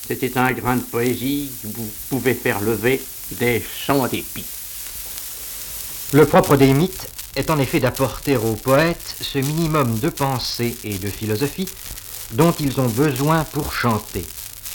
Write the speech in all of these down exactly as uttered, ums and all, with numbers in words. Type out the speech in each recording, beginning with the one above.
C'était un grain de poésie qui vous pouvait faire lever des champs d'épis. Le propre des mythes est en effet d'apporter aux poètes ce minimum de pensée et de philosophie dont ils ont besoin pour chanter.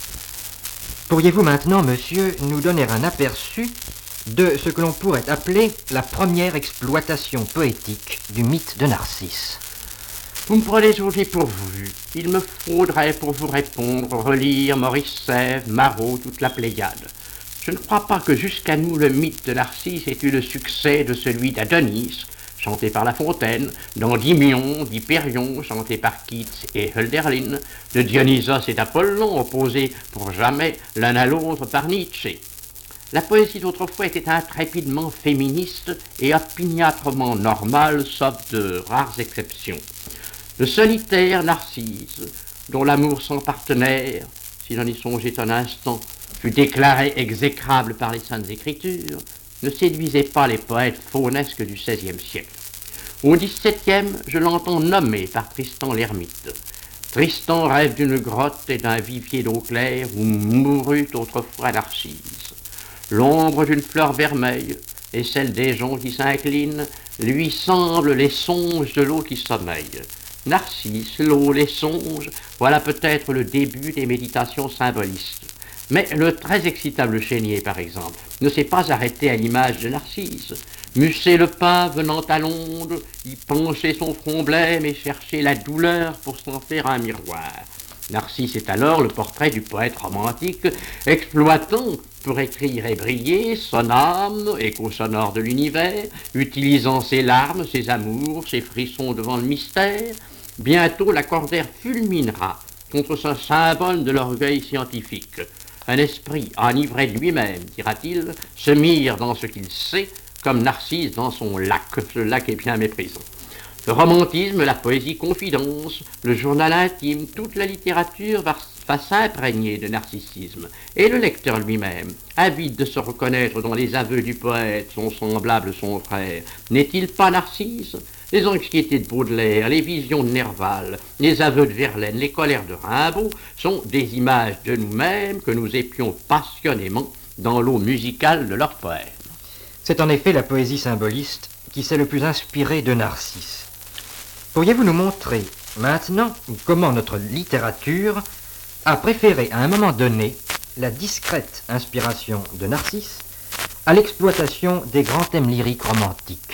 Pourriez-vous maintenant, monsieur, nous donner un aperçu de ce que l'on pourrait appeler la première exploitation poétique du mythe de Narcisse? Vous me prenez au dépourvu. Il me faudrait pour vous répondre relire Maurice Sèvres, Marot, toute la Pléiade. Je ne crois pas que jusqu'à nous le mythe de Narcisse ait eu le succès de celui d'Adonis, chanté par La Fontaine, d'Endymion, d'Hypérion, chanté par Keats et Hölderlin, de Dionysos et d'Apollon, opposés pour jamais l'un à l'autre par Nietzsche. La poésie d'autrefois était intrépidement féministe et opiniâtrement normale, sauf de rares exceptions. Le solitaire Narcisse, dont l'amour sans partenaire, si l'on y songeait un instant, fut déclaré exécrable par les Saintes Écritures, ne séduisait pas les poètes faunesques du seizième siècle. Au dix-septième, je l'entends nommé par Tristan l'Hermite. Tristan rêve d'une grotte et d'un vivier d'eau claire où mourut autrefois Narcisse. L'ombre d'une fleur vermeille et celle des gens qui s'inclinent lui semblent les songes de l'eau qui sommeille. Narcisse, l'eau, les songes, voilà peut-être le début des méditations symbolistes. Mais le très excitable Chénier, par exemple, ne s'est pas arrêté à l'image de Narcisse. Musset le pin venant à l'onde, y pencher son front blême et chercher la douleur pour s'en faire un miroir. Narcisse est alors le portrait du poète romantique, exploitant, pour écrire et briller, son âme, écho sonore de l'univers, utilisant ses larmes, ses amours, ses frissons devant le mystère. Bientôt, Lacordaire fulminera contre ce symbole de l'orgueil scientifique. Un esprit enivré de lui-même, dira-t-il, se mire dans ce qu'il sait, comme Narcisse dans son lac. Ce lac est bien méprisant. Le romantisme, la poésie confidence, le journal intime, toute la littérature va, va s'imprégner de narcissisme. Et le lecteur lui-même, avide de se reconnaître dans les aveux du poète, son semblable, son frère, n'est-il pas Narcisse? Les anxiétés de Baudelaire, les visions de Nerval, les aveux de Verlaine, les colères de Rimbaud sont des images de nous-mêmes que nous épions passionnément dans l'eau musicale de leurs poèmes. C'est en effet la poésie symboliste qui s'est le plus inspirée de Narcisse. Pourriez-vous nous montrer maintenant comment notre littérature a préféré à un moment donné la discrète inspiration de Narcisse à l'exploitation des grands thèmes lyriques romantiques?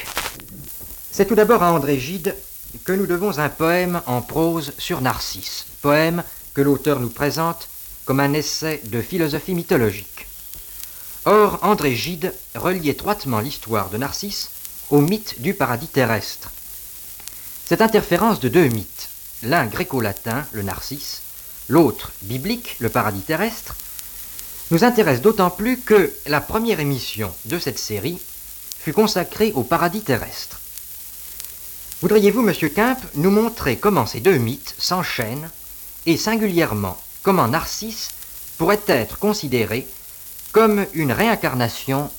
C'est tout d'abord à André Gide que nous devons un poème en prose sur Narcisse, poème que l'auteur nous présente comme un essai de philosophie mythologique. Or, André Gide relie étroitement l'histoire de Narcisse au mythe du paradis terrestre. Cette interférence de deux mythes, l'un gréco-latin, le Narcisse, l'autre biblique, le paradis terrestre, nous intéresse d'autant plus que la première émission de cette série fut consacrée au paradis terrestre. Voudriez-vous, monsieur Quimpe, nous montrer comment ces deux mythes s'enchaînent et singulièrement comment Narcisse pourrait être considéré comme une réincarnation